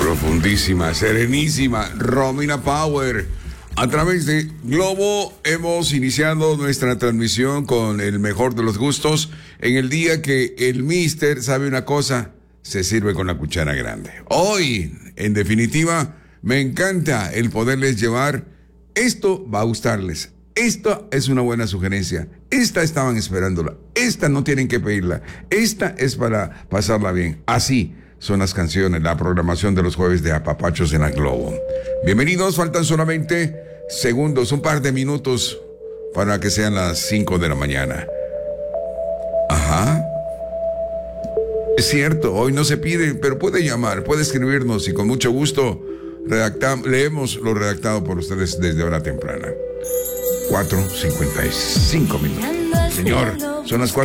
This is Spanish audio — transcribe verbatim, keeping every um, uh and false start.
Profundísima, serenísima, Romina Power. A través de Globo hemos iniciado nuestra transmisión con el mejor de los gustos en el día que el mister sabe una cosa, se sirve con la cuchara grande. Hoy, en definitiva, me encanta el poderles llevar, esto va a gustarles, esta es una buena sugerencia, esta estaban esperándola, esta no tienen que pedirla, esta es para pasarla bien, así son las canciones, la programación de los jueves de Apapachos en la Globo. Bienvenidos, faltan solamente segundos, un par de minutos para que sean las cinco de la mañana. Ajá. Es cierto, hoy no se pide, pero puede llamar, puede escribirnos y con mucho gusto redactamos, leemos lo redactado por ustedes desde hora temprana. cuatro cincuenta y cinco minutos. Señor, son las cuatro.